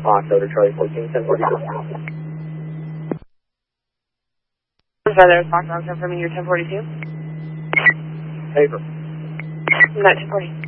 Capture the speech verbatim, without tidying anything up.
Fox over Charlie fourteen, ten forty-two. Feather, Fox, I'm confirming your ten forty-two. Paper. Not ten forty.